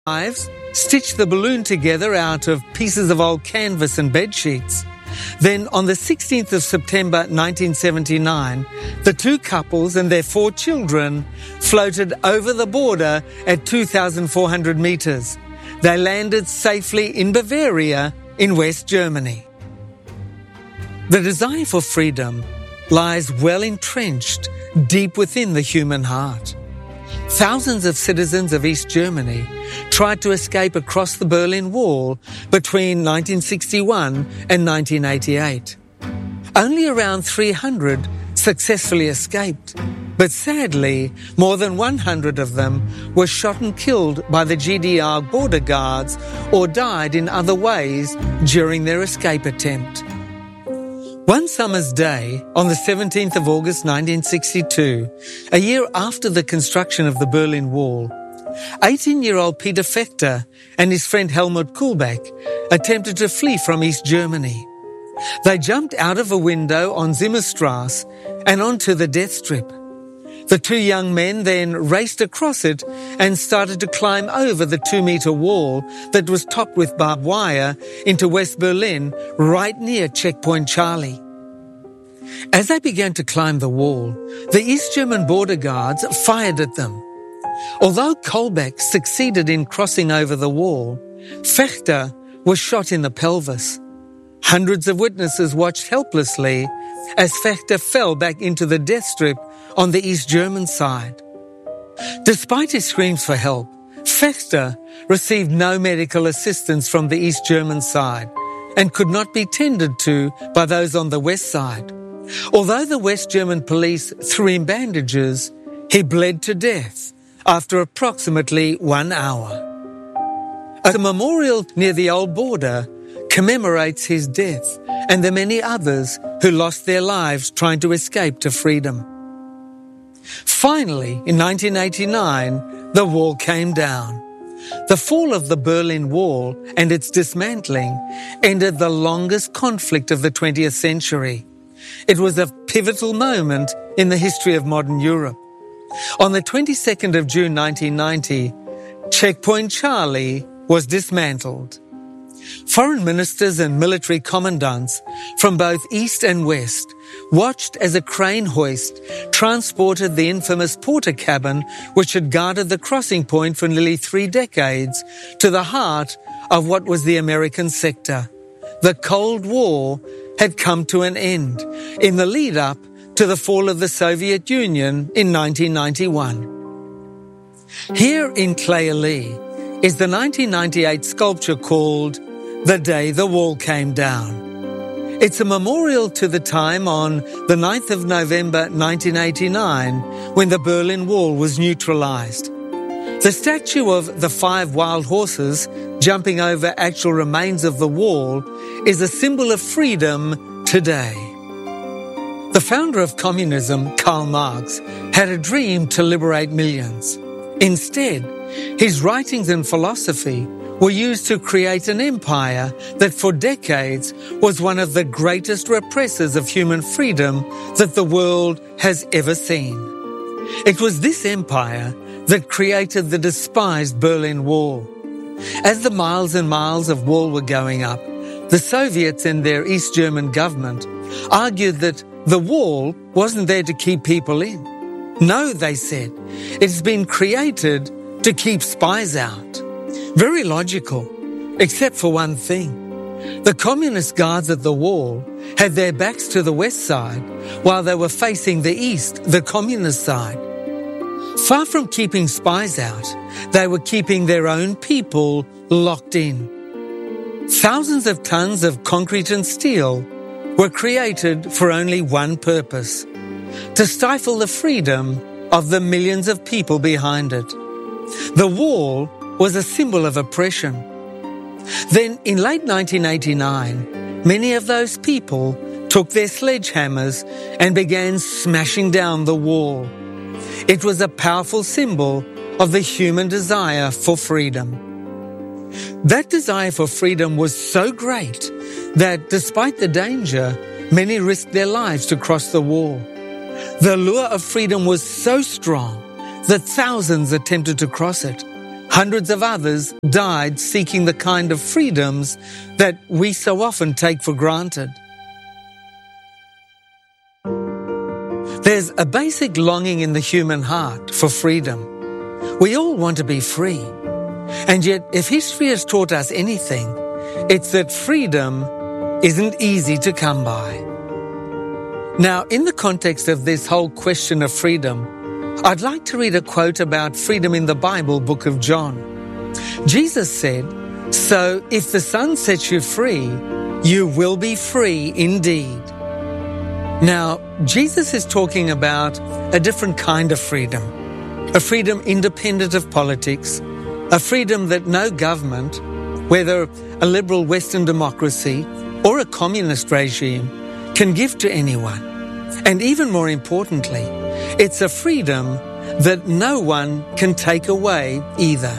Wives stitched the balloon together out of pieces of old canvas and bed sheets. Then on the 16th of September 1979, the two couples and their 4 children floated over the border at 2,400 meters. They landed safely in Bavaria in West Germany. The desire for freedom lies well entrenched deep within the human heart. Thousands of citizens of East Germany tried to escape across the Berlin Wall between 1961 and 1988. Only around 300 successfully escaped, but sadly, more than 100 of them were shot and killed by the GDR border guards or died in other ways during their escape attempt. One summer's day, on the 17th of August 1962, a year after the construction of the Berlin Wall, 18-year-old Peter Fechter and his friend Helmut Kuhlbeck attempted to flee from East Germany. They jumped out of a window on Zimmerstrasse and onto the death strip. The two young men then raced across it and started to climb over the 2-meter wall that was topped with barbed wire into West Berlin, right near Checkpoint Charlie. As they began to climb the wall, the East German border guards fired at them. Although Kuhlbeck succeeded in crossing over the wall, Fechter was shot in the pelvis. Hundreds of witnesses watched helplessly as Fechter fell back into the death strip on the East German side. Despite his screams for help, Fechter received no medical assistance from the East German side and could not be tended to by those on the west side. Although the West German police threw him bandages, he bled to death after approximately 1 hour. A memorial near the old border commemorates his death and the many others who lost their lives trying to escape to freedom. Finally, in 1989, the wall came down. The fall of the Berlin Wall and its dismantling ended the longest conflict of the 20th century. It was a pivotal moment in the history of modern Europe. On the 22nd of June 1990, Checkpoint Charlie was dismantled. Foreign ministers and military commandants from both East and West watched as a crane hoist transported the infamous porter cabin, which had guarded the crossing point for nearly 3 decades, to the heart of what was the American sector. The Cold War had come to an end in the lead-up to the fall of the Soviet Union in 1991. Here in Clay-Lee is the 1998 sculpture called The Day the Wall Came Down. It's a memorial to the time on the 9th of November 1989 when the Berlin Wall was neutralized. The statue of the 5 wild horses jumping over actual remains of the wall is a symbol of freedom today. The founder of communism, Karl Marx, had a dream to liberate millions. Instead, his writings and philosophy were used to create an empire that for decades was one of the greatest repressors of human freedom that the world has ever seen. It was this empire that created the despised Berlin Wall. As the miles and miles of wall were going up, the Soviets and their East German government argued that the wall wasn't there to keep people in. No, they said, it's been created to keep spies out. Very logical, except for one thing. The communist guards at the wall had their backs to the west side while they were facing the east, the communist side. Far from keeping spies out, they were keeping their own people locked in. Thousands of tons of concrete and steel were created for only one purpose: to stifle the freedom of the millions of people behind it. The wall was a symbol of oppression. Then, in late 1989, many of those people took their sledgehammers and began smashing down the wall. It was a powerful symbol of the human desire for freedom. That desire for freedom was so great that, despite the danger, many risked their lives to cross the wall. The lure of freedom was so strong that thousands attempted to cross it, Hundreds of others died seeking the kind of freedoms that we so often take for granted. There's a basic longing in the human heart for freedom. We all want to be free. And yet, if history has taught us anything, it's that freedom isn't easy to come by. Now, in the context of this whole question of freedom, I'd like to read a quote about freedom in the Bible, book of John. Jesus said, "So if the Son sets you free, you will be free indeed." Now, Jesus is talking about a different kind of freedom, a freedom independent of politics, a freedom that no government, whether a liberal Western democracy or a communist regime, can give to anyone. And even more importantly, it's a freedom that no one can take away either.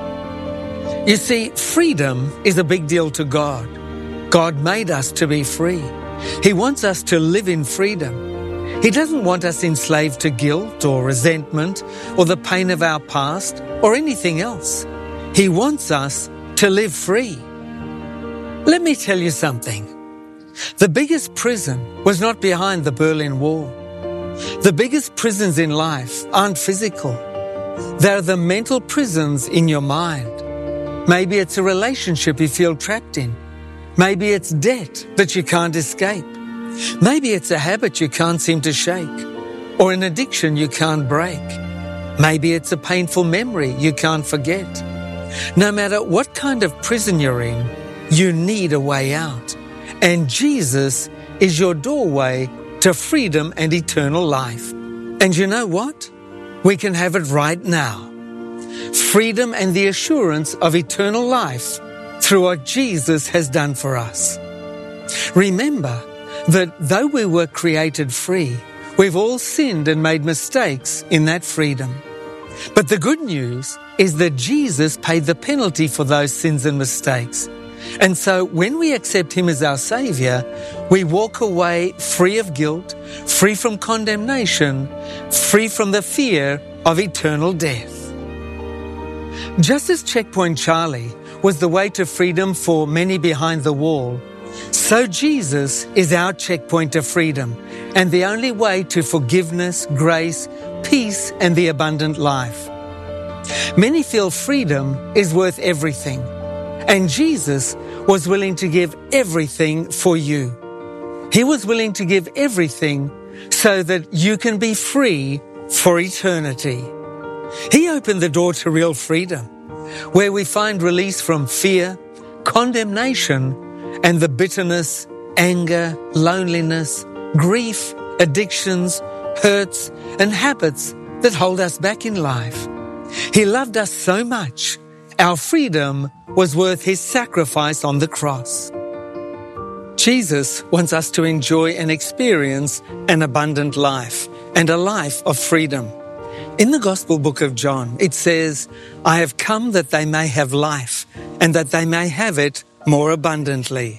You see, freedom is a big deal to God. God made us to be free. He wants us to live in freedom. He doesn't want us enslaved to guilt or resentment or the pain of our past or anything else. He wants us to live free. Let me tell you something. The biggest prison was not behind the Berlin Wall. The biggest prisons in life aren't physical. They're the mental prisons in your mind. Maybe it's a relationship you feel trapped in. Maybe it's debt that you can't escape. Maybe it's a habit you can't seem to shake, or an addiction you can't break. Maybe it's a painful memory you can't forget. No matter what kind of prison you're in, you need a way out. And Jesus is your doorway to freedom and eternal life. And you know what? We can have it right now. Freedom and the assurance of eternal life through what Jesus has done for us. Remember that though we were created free, we've all sinned and made mistakes in that freedom. But the good news is that Jesus paid the penalty for those sins and mistakes. And so when we accept Him as our Saviour, we walk away free of guilt, free from condemnation, free from the fear of eternal death. Just as Checkpoint Charlie was the way to freedom for many behind the wall, so Jesus is our checkpoint to freedom and the only way to forgiveness, grace, peace, and the abundant life. Many feel freedom is worth everything, and Jesus was willing to give everything for you. He was willing to give everything so that you can be free for eternity. He opened the door to real freedom, where we find release from fear, condemnation, and the bitterness, anger, loneliness, grief, addictions, hurts, and habits that hold us back in life. He loved us so much, our freedom was worth His sacrifice on the cross. Jesus wants us to enjoy and experience an abundant life and a life of freedom. In the Gospel book of John, it says, "I have come that they may have life, and that they may have it more abundantly."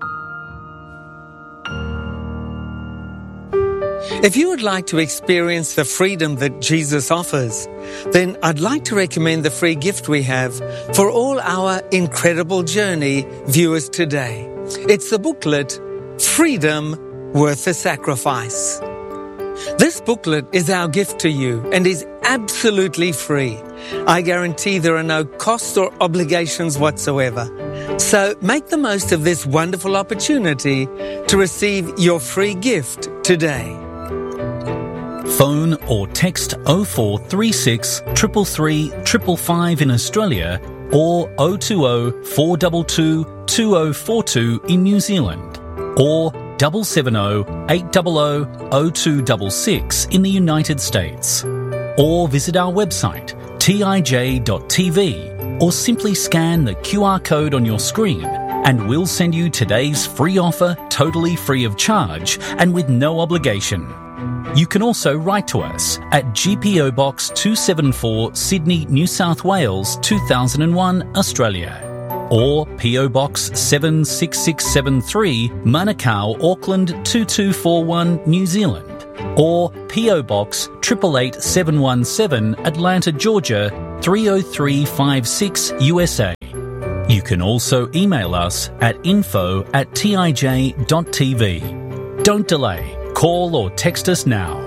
If you would like to experience the freedom that Jesus offers, then I'd like to recommend the free gift we have for all our Incredible Journey viewers today. It's the booklet, Freedom Worth the Sacrifice. This booklet is our gift to you and is absolutely free. I guarantee there are no costs or obligations whatsoever. So make the most of this wonderful opportunity to receive your free gift today. Phone or text 0436 333 555 in Australia or 020 422 2042 in New Zealand, or 770 800 0266 in the United States, or visit our website tij.tv, or simply scan the QR code on your screen and we'll send you today's free offer totally free of charge and with no obligation. You can also write to us at GPO Box 274 Sydney, New South Wales 2001, Australia, or PO Box 76673 Manukau, Auckland 2241, New Zealand, or PO Box 888717 Atlanta, Georgia 30356 USA. You can also email us at info@tij.tv. Don't delay. Call or text us now.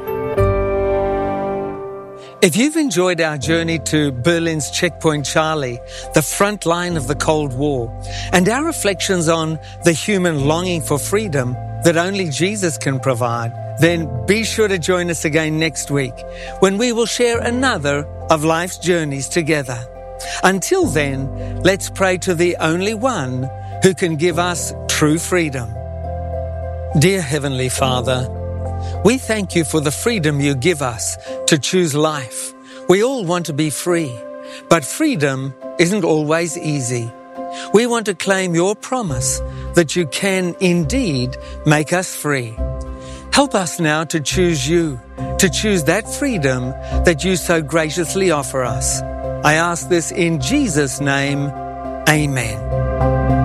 If you've enjoyed our journey to Berlin's Checkpoint Charlie, the front line of the Cold War, and our reflections on the human longing for freedom that only Jesus can provide, then be sure to join us again next week when we will share another of life's journeys together. Until then, let's pray to the only one who can give us true freedom. Dear Heavenly Father, we thank you for the freedom you give us to choose life. We all want to be free, but freedom isn't always easy. We want to claim your promise that you can indeed make us free. Help us now to choose you, to choose that freedom that you so graciously offer us. I ask this in Jesus' name. Amen.